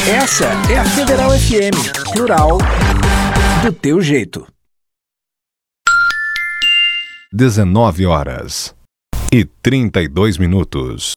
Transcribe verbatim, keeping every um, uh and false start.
Essa é a Federal F M, plural, do teu jeito. dezenove horas e trinta e dois minutos.